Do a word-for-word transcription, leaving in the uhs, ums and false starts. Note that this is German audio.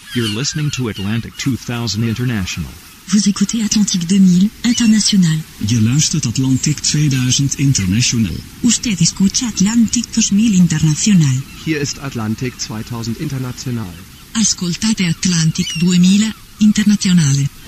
You're listening to Atlantic two thousand International. Vous écoutez Atlantique deux mille International. Je luistert Atlantic tweeduizend International. Usted escucha Atlantic dos mil International. Hier ist Atlantic zweitausend International. Ascoltate Atlantic duemila Internazionale.